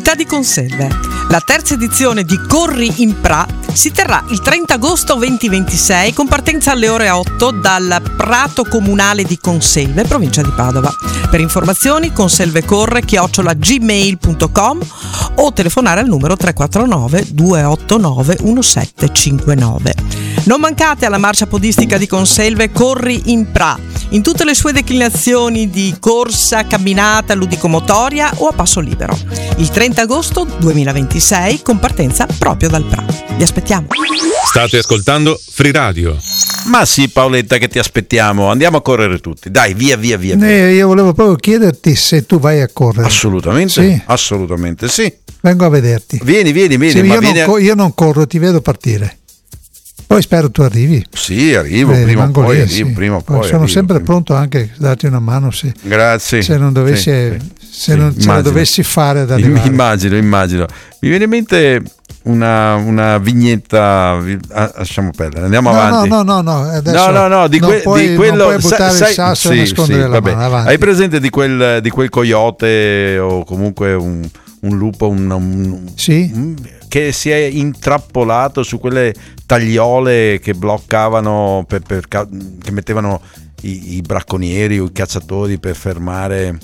città di Conselve. La terza edizione di Corri in Pra si terrà il 30 agosto 2026 con partenza alle ore 8 dal Prato Comunale di Conselve, provincia di Padova. Per informazioni conselvecorre@gmail.com o telefonare al numero 349 289 1759. Non mancate alla marcia podistica di Conselve Corri in Pra, in tutte le sue declinazioni di corsa, camminata, ludicomotoria o a passo libero. Il 30 agosto 2026 con partenza proprio dal Pra. Vi aspettiamo. State ascoltando Free Radio. Ma sì, Paoletta, che ti aspettiamo. Andiamo a correre tutti. Dai, via. Io volevo proprio chiederti se tu vai a correre. Assolutamente sì. Assolutamente sì. Vengo a vederti. Vieni. Sì, io non corro, ti vedo partire. Poi spero tu arrivi. Sì, arrivo, prima o poi arrivo. Sono sempre pronto anche a darti una mano se non dovessi ce la dovessi fare ad arrivare. Immagino. Mi viene in mente una vignetta, lasciamo perdere, andiamo avanti. No, adesso non puoi buttare il sasso e nascondere la mano. Avanti. Hai presente di quel coyote o comunque un lupo che si è intrappolato su quelle tagliole che bloccavano che mettevano i bracconieri o i cacciatori per fermare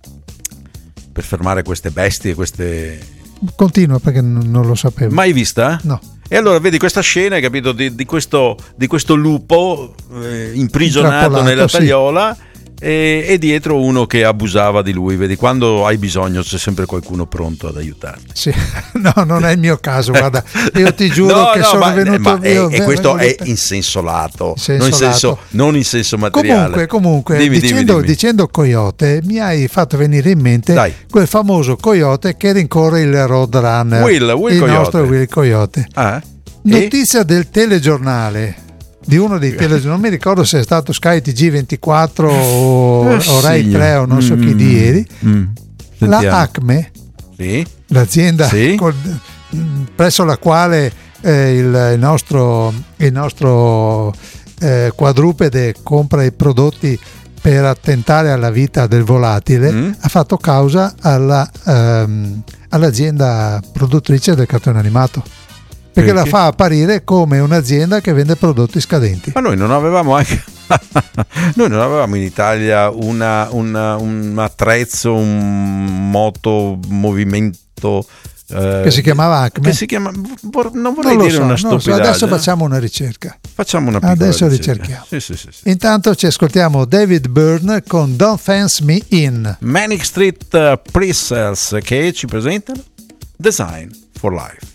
queste bestie, queste... Continua, perché non lo sapevo. Mai vista? No. E allora vedi questa scena, capito, di questo lupo imprigionato nella tagliola, e dietro uno che abusava di lui. Vedi, quando hai bisogno c'è sempre qualcuno pronto ad aiutarti. Sì. No, non è il mio caso, guarda, io ti giuro sono venuto e questo è in senso lato, non in senso materiale. Comunque dimmi. Dicendo coyote mi hai fatto venire in mente quel famoso coyote che rincorre il Roadrunner, il nostro Will Coyote. Notizia del telegiornale, di uno dei telegiornali, non mi ricordo se è stato Sky TG24 o Rai 3 o non so chi di ieri. La Acme, l'azienda presso la quale il nostro quadrupede compra i prodotti per attentare alla vita del volatile, ha fatto causa all'azienda produttrice del cartone animato. Perché la fa apparire come un'azienda che vende prodotti scadenti. Ma noi non avevamo in Italia un attrezzo, un motomovimento che si chiamava Acme? Non vorrei dire una stupidaggine. Adesso facciamo una ricerca. Facciamo una piccola ricerchiamo. Sì. Intanto ci ascoltiamo David Byrne con Don't Fence Me In. Manic Street Pretzels, che ci presentano Design for Life.